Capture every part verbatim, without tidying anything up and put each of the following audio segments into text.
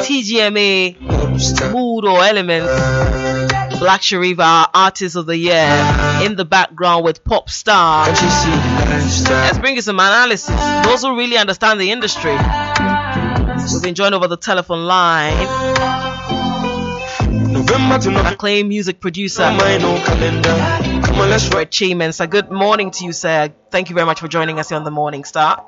T G M A, Mood or Elements, Black Sharif, our Artist of the Year, in the background with Pop Star. Let's bring you some analysis. Those who really understand the industry. We've been joined over the telephone line. Acclaimed music producer, Fred Chimensa. Good morning to you, sir. Thank you very much for joining us here on the Morning Star.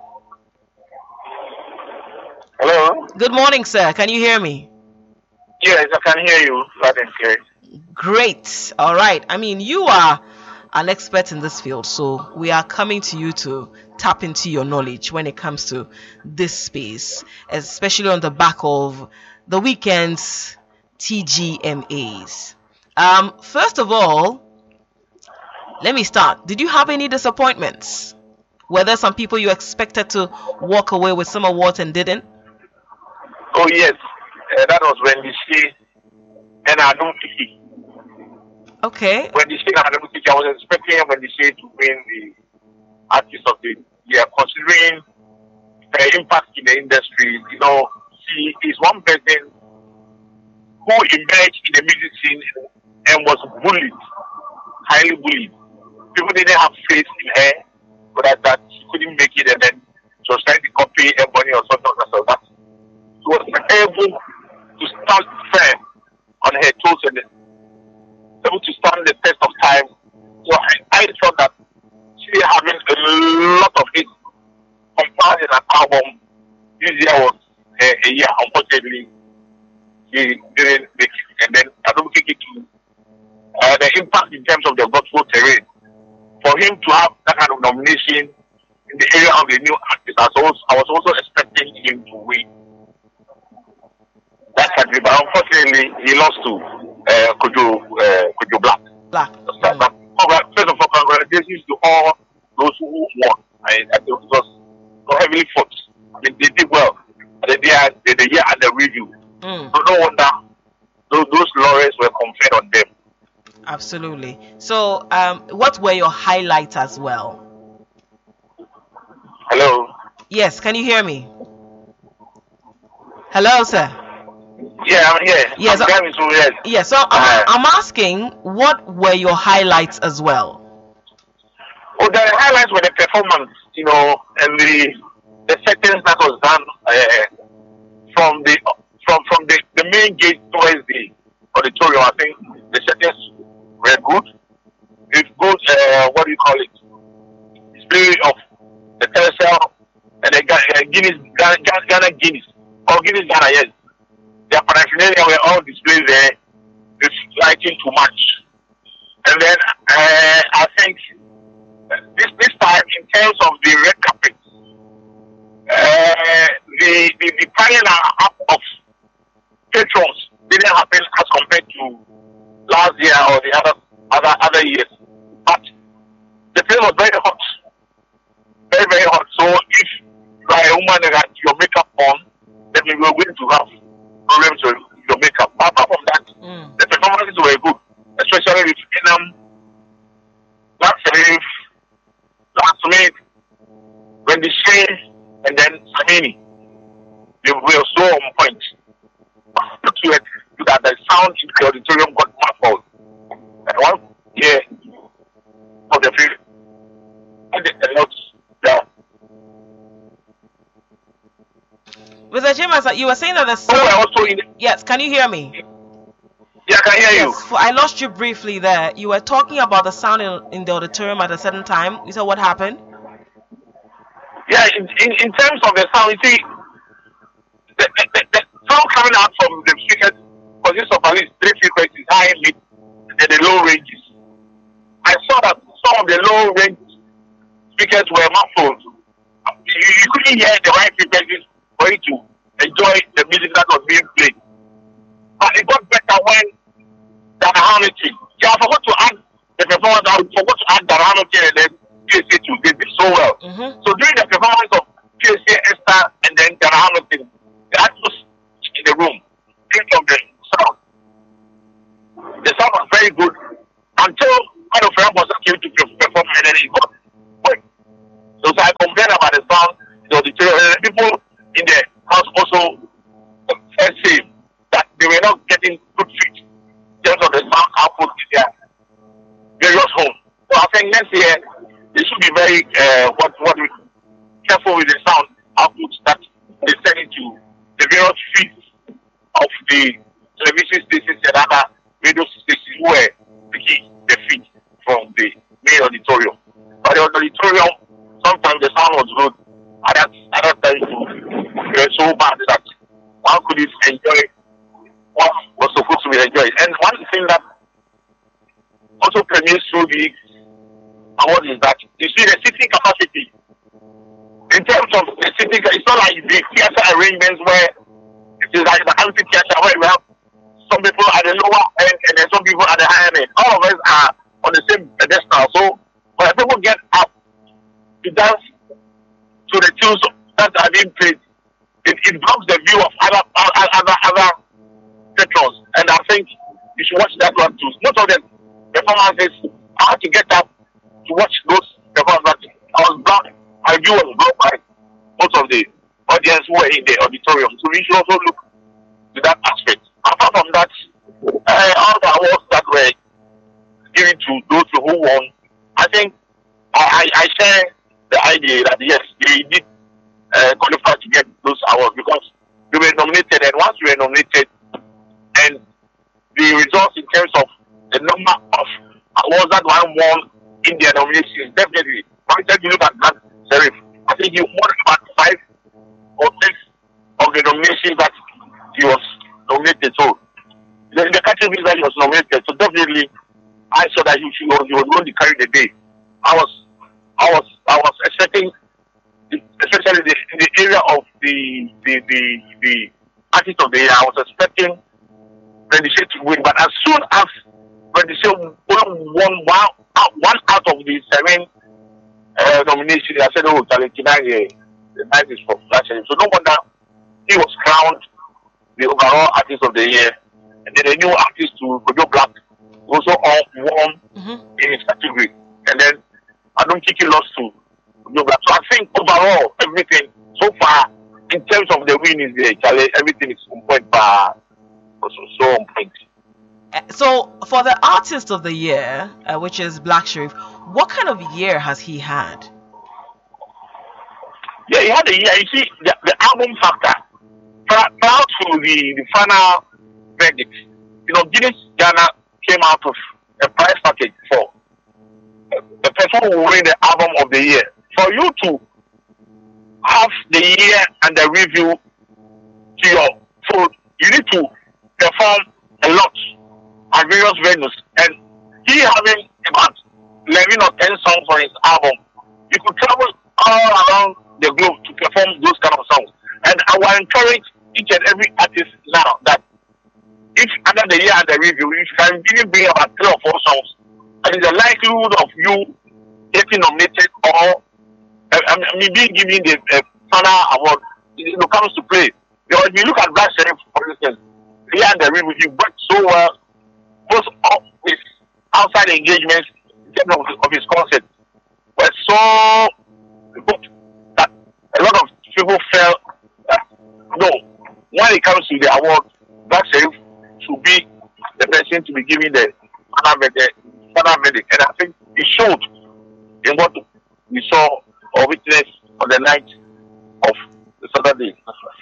Hello. Good morning, sir. Can you hear me? Yes, I can hear you loud and clear. Great. All right. I mean, you are an expert in this field, so we are coming to you to tap into your knowledge when it comes to this space, especially on the back of the weekend's T G M As. Um, first of all, let me start. Did you have any disappointments? Were there some people you expected to walk away with some awards and didn't? Oh yes, uh, that was when the she and I don't see. Okay. When the she and I don't see, I was expecting when the she to win the Artist of the Year, considering her impact in the industry. You know, she is one person who emerged in the music scene and was bullied, highly bullied. People didn't have faith in her, but that, that she couldn't make it, and then she was trying to copy everybody or something like that. She was able to stand firm on her toes and able to stand the test of time. So I, I thought that she having a lot of hits compiled in an album this year was a, a year, unfortunately. He didn't make it, and then I don't think it to uh, the impact in terms of the gospel terrain. For him to have that kind of nomination in the area of the new artist, I was also, I was also expecting him to win that country, but unfortunately he lost to uh, Kojo uh, Kojo Black. Black. Mm. But, first of all, congratulations to all those who won. I, I think it was so heavily fought. I mean, they did well. They did the, the year under review. Mm. So no wonder those, those laurels were conferred on them. Absolutely. So, um, what were your highlights as well? Hello. Yes, can you hear me? Hello, sir. Yeah, I'm here. Yes, I'm driving through here. Yes. So I'm, Uh, I'm asking, what were your highlights as well? Oh, the highlights were the performance, you know, and the the settings that was done uh, from the from from the, the main gate towards the auditorium. I think the settings were good. It's good. Uh, what do you call it? Display of the Telecel and the Ga- uh, Guinness, Ghana, Ghana Guinness, or Guinness Ghana. Yes, their paraphernalia were all displayed there. It's lighting too much, and then uh, I think this this time in terms of the red carpet, uh, the the the piling up of patrons didn't happen as compared to last year or the other other other years. But the place was very hot, very very hot. So if you are a woman and have your makeup on, then you are going to have problems with your makeup. But apart from that, Mm. the performances were good, especially with Inam, Black Sharif, Black Smith, Wendy Shane, and then Samini. They were so on point. Look to it, that the sound in the auditorium got muffled. And one year of the film, and the notes down. Mister James, you were saying that the So I sound... also in the, Yes, can you hear me? yeah, I can hear you. Yes, for, I lost you briefly there. You were talking about the sound in, in the auditorium at a certain time. You said what happened? Yeah, in, in, in terms of the sound, you see, the, the, the, the sound coming out from the speakers consists of at least three frequencies, high, mid, and the low ranges. I saw that some of the low range speakers were muffled. You, you couldn't hear the right frequencies for you to enjoy the music that was being played. But it got better when the harmony. Yeah, I forgot to add the performance. I forgot to add the harmony and then P S A two. They did so well. Mm-hmm. So during the performance of P S A, Esther, and then the Hamilton, the atmosphere in the room, think of the sound. The sound was very good until one of them was came to perform and then it got quick. So, so I complained about the sound, the auditorium, and people in the house also felt same. getting good fit in terms of the sound output in their various homes. So I think next year they should be very uh, what what we careful with the sound output that they send into the various feeds of the television stations and other radio stations where they get the feed from the main auditorium. But the auditorium, sometimes the sound was good. Other other times it was so bad that one couldn't enjoy what was supposed to be enjoyed. And one thing that also permeates through the award is that you see the seating capacity. In terms of the seating, it's not like the theater arrangements where it is like the amphitheater where we have some people at the lower end and then some people at the higher end. All of us are on the same pedestal. So when people get up to dance to the tunes that are being played, it, it blocks the view of other other other patrons. And I think you should watch that one too. Most of the performances, I had to get up to watch those performances. I was blocked. My view was blocked by most of the audience who were in the auditorium. So we should also look to that aspect. Apart from that, uh, all the awards that were given to those who won, I think I, I, I share the idea that yes, they did uh, qualify to get those awards because they were nominated, and once you were nominated, and the results in terms of the number of awards that one won in their nominations, definitely. For instance, you look at Black Sheriff, I think he won about five or six of the nominations that he was nominated. So the, the categories that he was nominated, so definitely I saw that he, he, was, he was going to carry the day. I was, I was, I was expecting, especially the, in the area of the the the, the artist of the year, I was expecting Brandy Shay to win. But as soon as Brandy Shay won one, one out of the seven uh, nominations, I said, "Oh, tonight the night is for Black Sheriff." So no wonder he was crowned the overall artist of the year, and then the new artist to Kojo Black also all won mm-hmm. in his category, and then I don't think he lost to Kojo Black. So I think overall everything so far in terms of the win is the challenge. Everything is on point, but also so on point. So for the artist of the year, uh, which is Black Sheriff, what kind of year has he had? Yeah, he had a year. You see, the, the album factor. Prior to the, the final verdict, you know, Guinness Ghana came out of a prize package for the person who win the album of the year. For you to have the year and the review to your food, you need to perform a lot at various venues. And he having about eleven or ten songs on his album, you could travel all around the globe to perform those kind of songs. And I will encourage each and every artist now that if under the year and the review, you can even bring about three or four songs, and the likelihood of you getting nominated or uh, I mean, being given the uh, final award, it, it comes to play. Because if you look at Black Sheriff, for instance, the year and the review, he worked so well, both of his outside engagements in terms of, of his concert were so good that a lot of people felt that no, when it comes to the award, Black Sheriff should be the person to be giving the final verdict. And I think it showed in what we saw or witnessed on the night of the Saturday.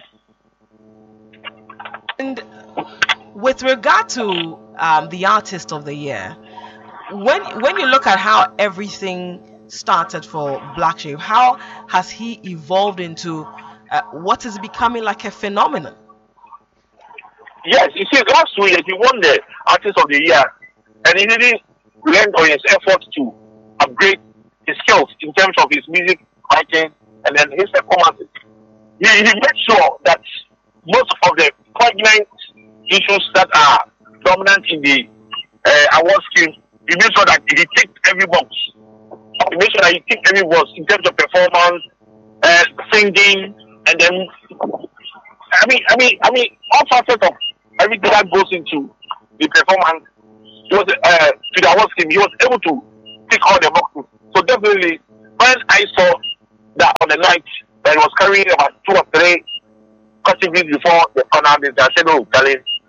And with regard to um, the artist of the year, when when you look at how everything started for Black Sheriff, how has he evolved into uh, what is becoming like a phenomenon? Yes, you see, last two years he won the Artist of the Year, and he didn't lend on his efforts to upgrade his skills in terms of his music writing and then his performances. He, he made sure that most of the poignant issues that are dominant in the uh, award scheme, he made sure that he ticked every box. He made sure that he ticked every box in terms of performance, uh, singing, and then I mean, I mean, I mean, all facets of everything that goes into the performance. He was uh, to the award scheme. He was able to tick all the boxes. So definitely, when I saw that on the night that he was carrying about two or three categories before the final, I said, "Oh, Charlie,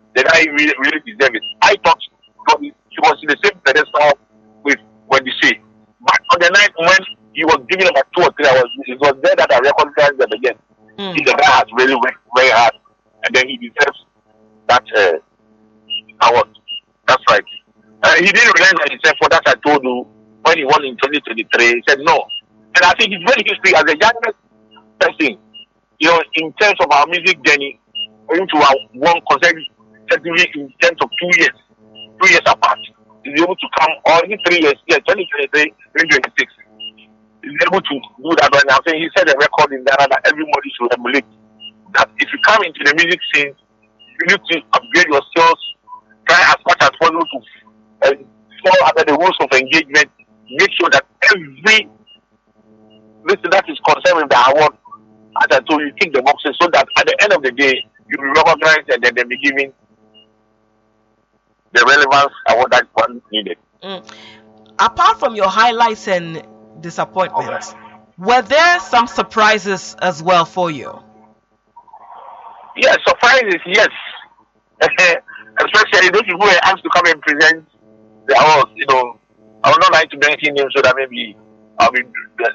the guy really, really deserved it. I thought he was in the same pedestal with Wendy Shea. But on the night when he was giving about two or three hours, it was there that I recognized them again. Mm. The guy has really worked very hard, and then he deserves that uh, award. That's right. Uh, he didn't realize that himself for that I told you when he won in twenty twenty-three. He said no. And I think it's very history as the youngest person, you know, in terms of our music journey, going to our one consecutively in terms of two years, two years apart. He's able to come, or in three years, yeah, twenty twenty-three, twenty twenty-six. He's able to do that right now. So he set a record in Ghana that everybody should emulate. That if you come into the music scene, you need to upgrade your skills, try as much as possible to uh, fall under the rules of engagement, make sure that every listener that is concerned with the award, as I told you, tick the boxes so that at the end of the day, you'll be recognized and then they'll be given the relevance award that one needed. Mm. Apart from your highlights and disappointments, okay, were there some surprises as well for you? Yes, surprises, yes. Especially those people who were asked to come and present the awards. You know, I would not like to mention names so that maybe I'll be.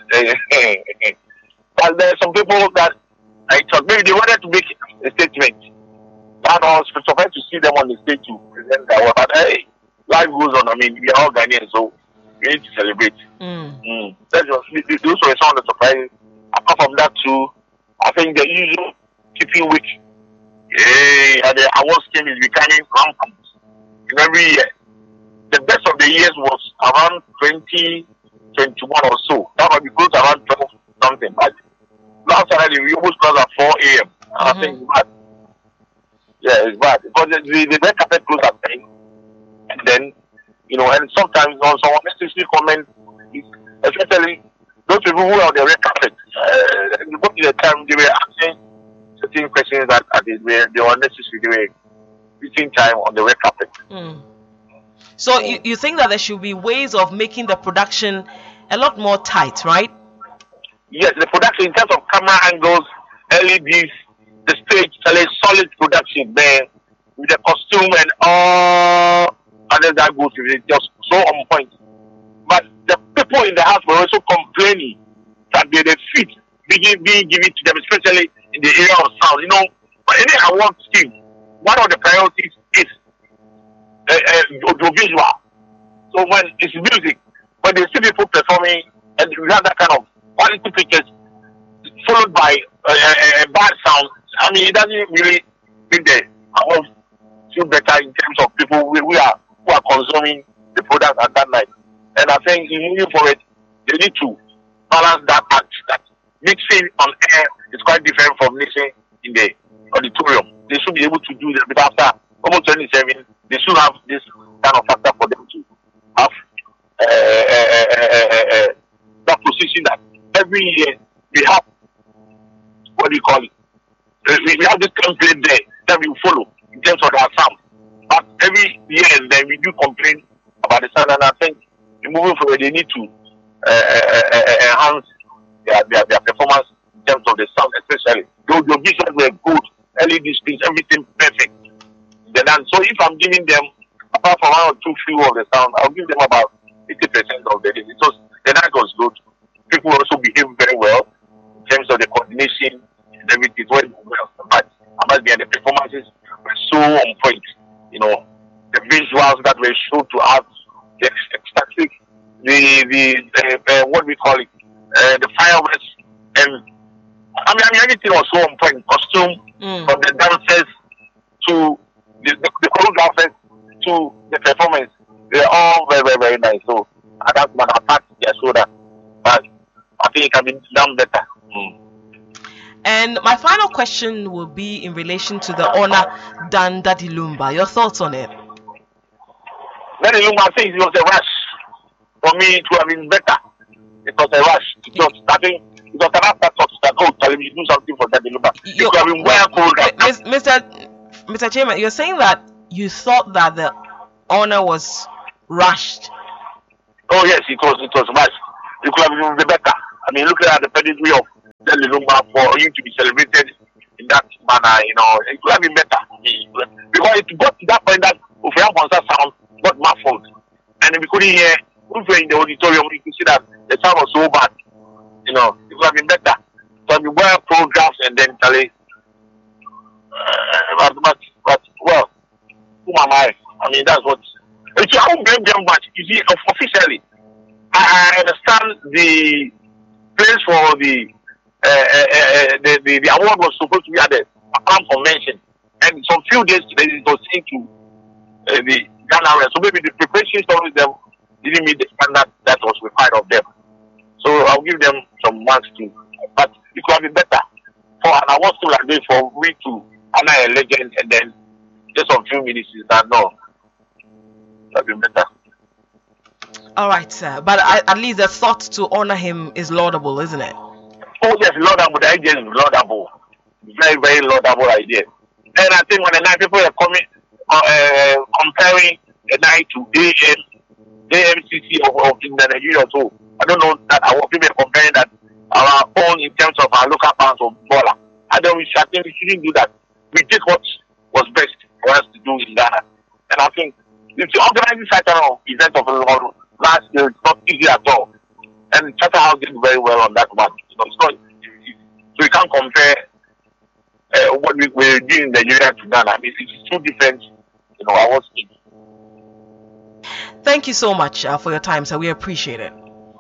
But there are some people that I thought maybe they wanted to make a statement. But I was surprised to see them on the stage to present the award. But hey, life goes on. I mean, we are all Ghanaians, so we need to celebrate. Mm. Mm. That was, those were some of the surprises. Apart from that, too, I think the usual keeping week. Hey, and the awards scheme is becoming rampant in every year. The best of the years was around twenty twenty-one or so. That might be close around twelve something. But last Saturday we almost closed at four a m Mm-hmm. I think it's bad. Yeah, it's bad because the the, the red carpet closed at ten, and then you know, and sometimes on some unnecessary comment, especially those people who are on the red carpet. Uh, most of the time they were asking certain questions that uh, they were they were unnecessary. They were wasting time on the red carpet. Mm. So you, you think that there should be ways of making the production a lot more tight, right? Yes, the production in terms of camera angles, L E Ds, the stage, a solid production there with the costume and all others that goes with it, just so on point. But the people in the house were also complaining that they the fit being being given to them, especially in the area of sound. You know, for any award scheme, one of the priorities is uh, uh, audiovisual. So when it's music, when they see people performing and we have that kind of quality pictures followed by a uh, uh, uh, bad sound, I mean, it doesn't really make the award feel better in terms of people who, who are who are consuming the product at that night. And I think in moving forward, they need to balance that act. That mixing on air is quite different from mixing in the auditorium. They should be able to do that, but after almost twenty-seven, they should have this kind of factor for them to have uh, uh, uh, uh, uh, that position that every year we have, what do you call it? We, we have this template there that we follow in terms of our sound. But every year and then we do complain about the sound, and I think moving forward, they need to uh, uh, uh, enhance their, their, their performance in terms of the sound, especially. The visuals were good, L E D screens, everything perfect. Then, so if I'm giving them, apart from one or two few of the sound, I'll give them about eighty percent of the day. It was, the night was good. People also behaved very well in terms of the coordination and everything. Well, but I must be, and the performances were so on point. You know, the visuals that were shown to us, the ecstatic, the the uh, uh, what we call it, uh, the fireworks, and I mean, I mean everything was so on point. Costume, mm. from the dancers to the, the, the choreographers to the performance, they're all very very very nice. So uh, that's my attack their shoulder, but I think it can be done better. Mm. And my final question will be in relation to the honor done Daddy Lumba. Your thoughts on it? Daddy Lumba, I think it was a rush for me to have been better. It was a rush. It was starting. It was an afterthought that, oh, tell me, do something for Daddy Lumba. It could have been well cold. Mister Mister Chairman, you're saying that you thought that the honor was rushed. Oh yes, it was. It was rushed. It could have been better. I mean, looking at the pedigree of Daddy Lumba, for you to be celebrated in that manner, you know, it could have been better. he, because it got to that point that Ofeam concert sound got muffled, and we couldn't hear. If we were in the auditorium, we could see that the sound was so bad. You know, it would have been better. So we were programs and then tell it. Uh, but, but, but, well, who am I? I mean, that's what. It's, I don't blame them much. You see, officially, I, I understand the place for the, uh, uh, uh, the, the the award was supposed to be at the Accra convention, and some few days today it was sent to uh, the Ghana. So maybe the preparation of them didn't meet the standard that was required of them. So I'll give them some marks too. But it could have been better for an award school like this for me to honor a legend and then just some few minutes is that no. That would be better. All right, sir. But I, at least the thought to honor him is laudable, isn't it? Oh yes, laudable. The idea is laudable. Very, very laudable idea. And I think when the night people are coming, uh, uh, comparing the night to A M, A M C C of, of in Nigeria, so I don't know that our people are comparing that our own in terms of our local bands of baller. I don't. I think we shouldn't do that. We did what was best for us to do in Ghana, and I think if you organize such an event of a last year, it's not easy at all. And Charterhouse did very well on that one. You know, it's not, so you can't compare uh, what we, we're doing in Nigeria to Ghana. I mean, it's two different, you know, awards. Thank you so much uh, for your time, sir. We appreciate it.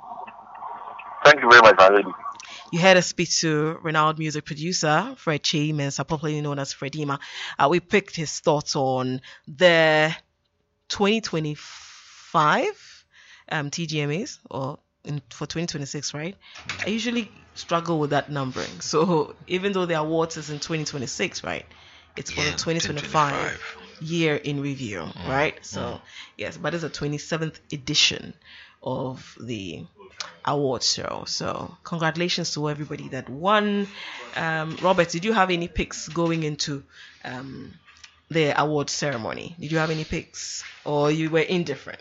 Thank you very much, already. You heard us speak to renowned music producer Fred Chi-Mensah, popularly known as Fredima. Uh, we picked his thoughts on the twenty twenty-five um, T G M As, or in, for twenty twenty-six, right? I usually struggle with that numbering. So even though the awards is in twenty twenty-six, right? It's for yeah, the twenty twenty-five year in review, mm. right? So mm. yes, but it's a twenty-seventh edition of the award show. So congratulations to everybody that won. Um, Robert, did you have any picks going into um, the award ceremony? Did you have any picks, or you were indifferent?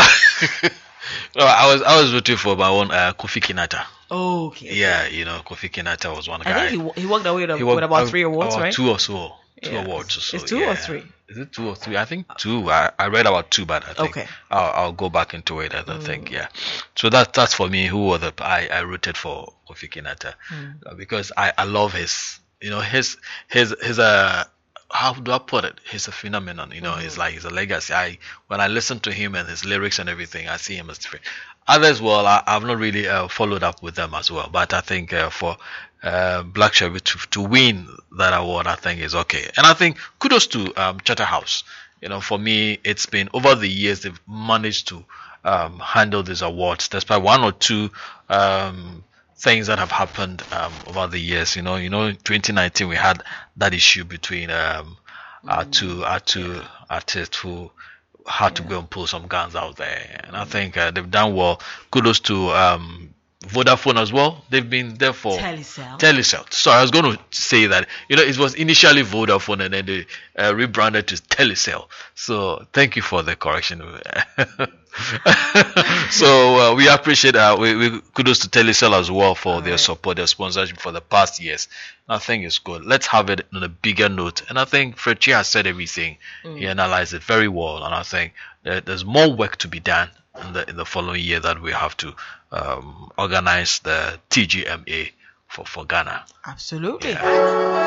No, I was I was rooting for my own uh, Kofi Kinata. Oh, okay. Yeah, you know, Kofi Kinata was one I guy. I think he, he walked away with, He with walked- about uh, three awards, about right? Two or so. Two Yes. awards or so. It's two yeah. or three? Is it two or three? I think two. I, I read about two, but I think Okay. I'll, I'll go back into it. I don't think, yeah. So that that's for me. Who were the I, I rooted for Kofi Kinata uh, because I, I love his you know his his his uh how do I put it? He's a phenomenon. You know, Mm. he's like he's a legacy. I when I listen to him and his lyrics and everything, I see him as different. Others, well, I, I've not really uh, followed up with them as well. But I think uh, for uh, Black Chevy to to win that award, I think is okay. And I think kudos to um, Charterhouse. You know, for me, it's been over the years they've managed to um, handle these awards, despite one or two um, things that have happened um, over the years. You know, you know, in twenty nineteen we had that issue between um, our two our two artists who had to go and pull some guns out there, and I think uh, they've done well. Kudos to um, Vodafone as well. They've been there for Telecel. Telecel. So I was going to say that, you know, it was initially Vodafone and then they uh, rebranded to Telecel. So thank you for the correction. So uh, we appreciate uh, we, we kudos to Telecel as well for All their right. support, their sponsorship for the past years. I think it's good. Let's have it on a bigger note. And I think Fred Chi has said everything. He analyzed it very well. And I think that there's more work to be done in the in the following year that we have to um, organize the T G M A for, for Ghana. Absolutely. Yeah.